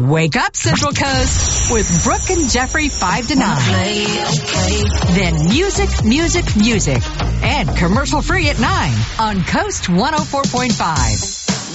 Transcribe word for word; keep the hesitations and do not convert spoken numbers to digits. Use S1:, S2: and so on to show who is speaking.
S1: Wake up, Central Coast, with Brooke and Jeffrey five to nine. Then music, music, music. And commercial free at nine on Coast one oh four point five.